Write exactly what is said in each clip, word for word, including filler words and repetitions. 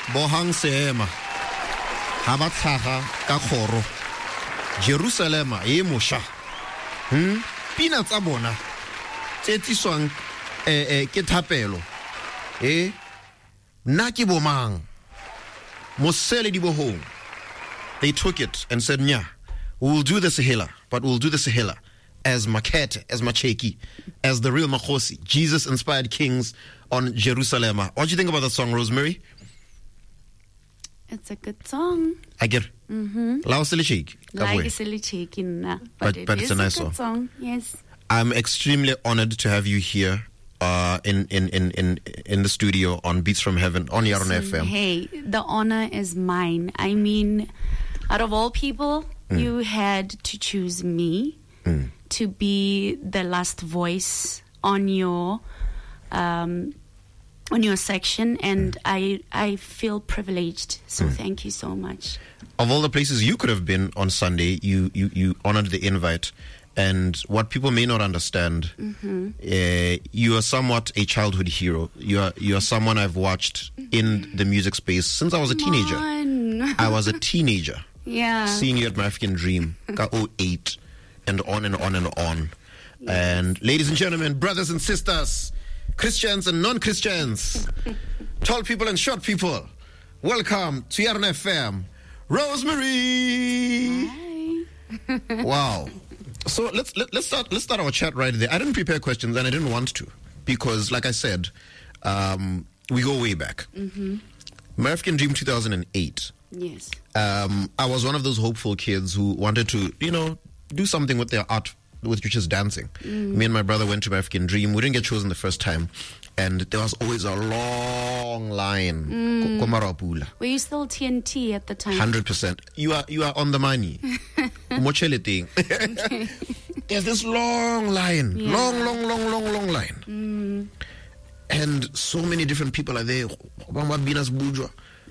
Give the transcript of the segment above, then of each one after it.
bohang seema ha ba tlhaga ka khoro Jerusalem e mosha hm pina tsa bona tse tsiswang eh eh ke thapelo eh na ke bomang mosele di bohong. They took it and said, "Nya, we'll do the Sehela, but we'll do the Sehela as Makete, as Macheki, as the real Makhosi, Jesus-inspired kings on Jerusalem." What do you think about that song, Rosemary? It's a good song. I get. Mm-hmm. Lao Sele Cheek. Like Sele Cheek, but, but, it but is it's a nice a good song. song. Yes. I'm extremely honored to have you here uh, in, in, in, in, in the studio on Beats from Heaven on Yarona F M. Hey, the honor is mine. I mean, out of all people, mm. you had to choose me mm. to be the last voice on your um, on your section, and mm. I I feel privileged. So mm. thank you so much. Of all the places you could have been on Sunday, you you, you honored the invite. And what people may not understand, mm-hmm. uh, you are somewhat a childhood hero. You are you are someone I've watched in the music space since I was a Come teenager. On. I was a teenager. Yeah. Seeing you at My African Dream, oh eight, and on and on and on. Yes. And ladies and gentlemen, brothers and sisters, Christians and non-Christians, tall people and short people, welcome to Yarona F M, Rosemary. Hi. Wow. So let's let, let's start let's start our chat right there. I didn't prepare questions, and I didn't want to, because, like I said, um, we go way back. Mm-hmm. My African Dream two thousand eight. Yes. Um, I was one of those hopeful kids who wanted to, you know, do something with their art, with which is dancing. Mm. Me and my brother went to My African Dream. We didn't get chosen the first time, and there was always a long line. Mm. Were you still T N T at the time? Hundred percent. You are you are on the money. thing. Okay. There's this long line, yeah. long, long, long, long, long line, mm. and so many different people are there. Mm.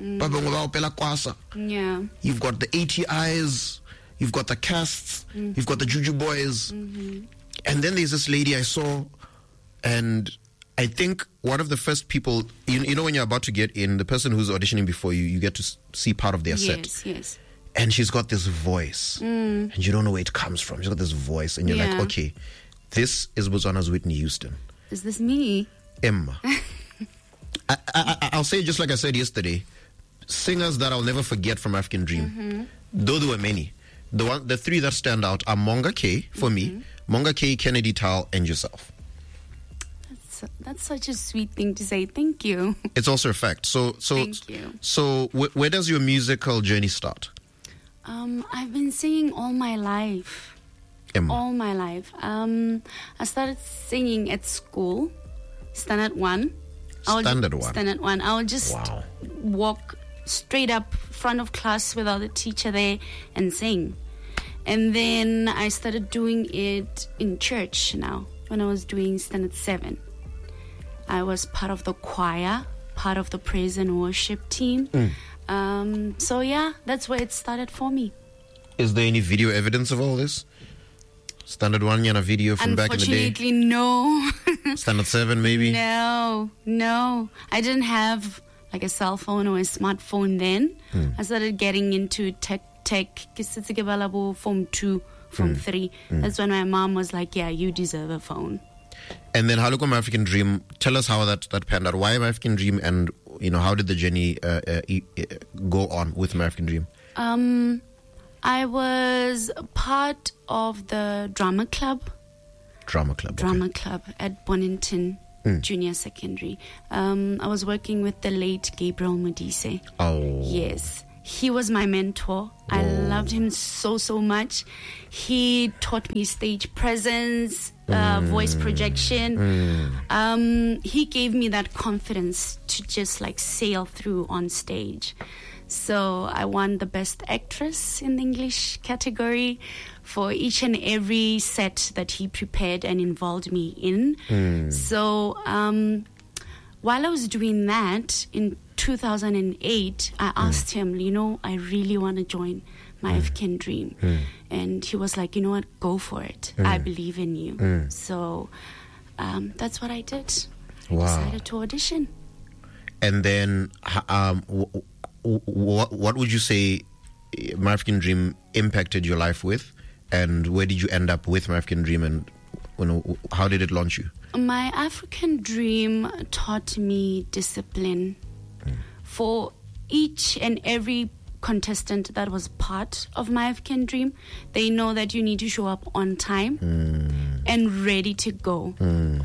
Yeah. You've got the A T Is, you've got the casts, mm. you've got the Juju Boys, mm-hmm. and then there's this lady I saw, and I think one of the first people, you, you know, when you're about to get in, the person who's auditioning before you, you get to see part of their yes, set. Yes, yes. And she's got this voice, mm. and you don't know where it comes from. She's got this voice, and you're yeah. like, okay, this is Botswana's Whitney Houston. Is this me? Emma. I, I, I'll say just like I said yesterday, singers that I'll never forget from African Dream, mm-hmm. though there were many. The one, the three that stand out are Monga K for mm-hmm. me, Monga K, Kennedy Tal, and yourself. That's that's such a sweet thing to say. Thank you. It's also a fact. So so Thank you. So wh- where does your musical journey start? Um, I've been singing all my life. Emma. All my life. Um, I started singing at school, standard one. Standard would, one. Standard one. I would just wow. walk straight up front of class without the teacher there and sing. And then I started doing it in church now when I was doing standard seven. I was part of the choir, part of the praise and worship team. Mm. Um, so yeah, that's where it started for me. Is there any video evidence of all this? Standard one, yana video from back in the day? Unfortunately, no. Standard seven, maybe? No, no. I didn't have like a cell phone or a smartphone then. Mm. I started getting into tech, tech, form two, form mm. three. Mm. That's when my mom was like, yeah, you deserve a phone. And then Haluko My African Dream, tell us how that, that panned out. Why My African Dream, and you know, how did the journey uh, uh, uh, go on with My African Dream? Um, I was part of the drama club. Drama club. Drama okay. club at Bonington mm. Junior Secondary. Um, I was working with the late Gabriel Modise. Oh. Yes. He was my mentor. Whoa. I loved him so, so much. He taught me stage presence, uh, mm. voice projection. Mm. Um, he gave me that confidence to just like sail through on stage. So I won the Best Actress in the English category for each and every set that he prepared and involved me in. Mm. So um, while I was doing that in two thousand eight, I asked mm. him, you know, I really want to join My mm. African Dream. Mm. And he was like, you know what, go for it. Mm. I believe in you. Mm. So um, that's what I did. I wow. decided to audition. and then um, w- w- what what would you say My African Dream impacted your life with, and where did you end up with My African Dream, and you know, how did it launch you? My African Dream taught me discipline. Mm. For each and every contestant that was part of My African Dream, they know that you need to show up on time mm. and ready to go. Mm.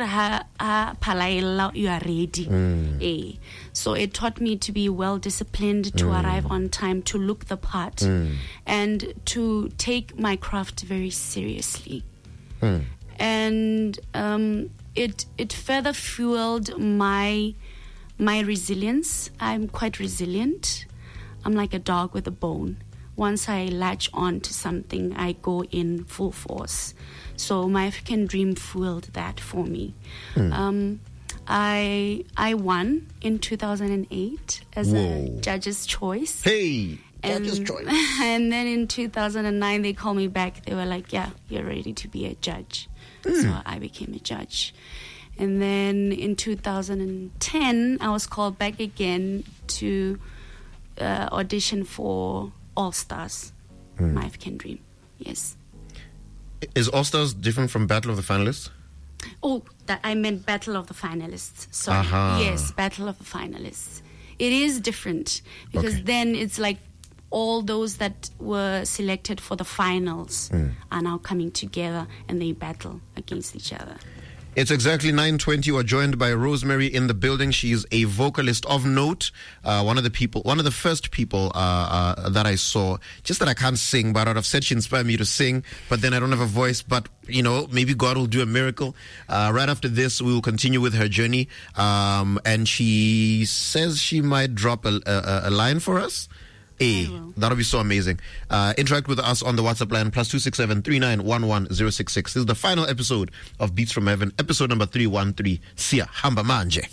You are ready. Mm. So it taught me to be well disciplined, to mm. arrive on time, to look the part, mm. and to take my craft very seriously. Mm. And um, it it further fueled my my resilience. I'm quite resilient. I'm like a dog with a bone. Once I latch on to something, I go in full force. So My African Dream fueled that for me. Mm. Um, I I won in two thousand eight as Whoa. a judge's choice. Hey, and, judge's choice. And then in two thousand nine, they called me back. They were like, yeah, you're ready to be a judge. Mm. So I became a judge. And then in two thousand ten, I was called back again to uh, audition for All Stars, mm. My African Dream. Yes. Is All Stars different from Battle of the Finalists? Oh, that I meant Battle of the Finalists. Sorry. Uh-huh. Yes, Battle of the Finalists. It is different because okay. then it's like all those that were selected for the finals mm. are now coming together and they battle against each other. It's exactly nine twenty. We're joined by Rosemary in the building. She is a vocalist of note. Uh, one of the people, one of the first people uh, uh, that I saw. Just that I can't sing, but out of said she inspired me to sing. But then I don't have a voice. But you know, maybe God will do a miracle. Uh, right after this, we will continue with her journey. Um, and she says she might drop a, a, a line for us. Hey, that'll be so amazing. Uh, interact with us on the WhatsApp line, plus two six seven three nine one one zero six six. This is the final episode of Beats from Heaven, episode number three one three. Sia Hamba Manje.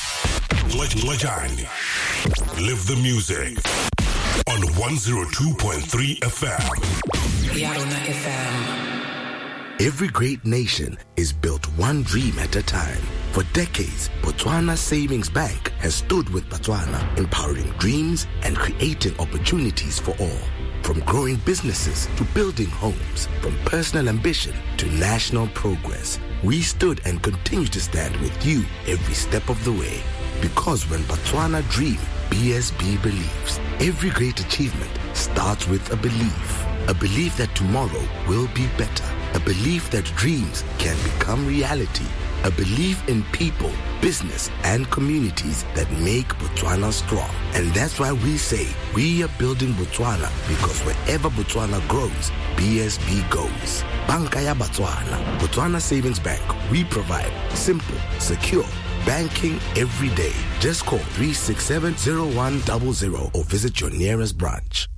Live the music on one oh two point three F M. F M. Every great nation is built one dream at a time. For decades, Botswana Savings Bank has stood with Botswana, empowering dreams and creating opportunities for all. From growing businesses to building homes, from personal ambition to national progress, we stood and continue to stand with you every step of the way. Because when Botswana dreams, B S B believes. Every great achievement starts with a belief. A belief that tomorrow will be better. A belief that dreams can become reality. A belief in people, business, and communities that make Botswana strong. And that's why we say we are building Botswana, because wherever Botswana grows, B S B goes. Banka ya Botswana. Botswana Savings Bank. We provide simple, secure banking every day. Just call three six seven zero one zero zero or visit your nearest branch.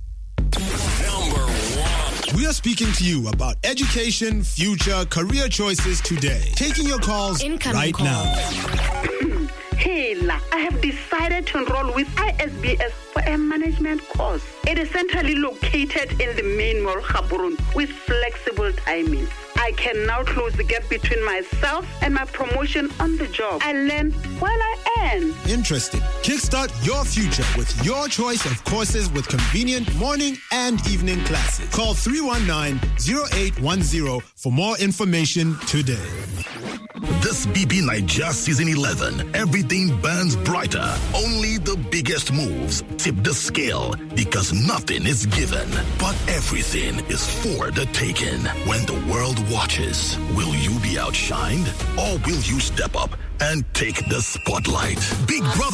We are speaking to you about education, future, career choices today. Taking your calls Incoming right call. now. Hey, La, I have decided to enroll with I S B S for a management course. It is centrally located in the main mall, Gaborone, with flexible timings. I can now close the gap between myself and my promotion on the job. I learn while I earn. Interesting. Kickstart your future with your choice of courses with convenient morning and evening classes. Call three one nine, zero eight one zero for more information today. This B B Naija Season eleven, everything burns brighter. Only the biggest moves tip the scale, because nothing is given, but everything is for the taking. When the world watches, will you be outshined, or will you step up and take the spotlight? Big Brother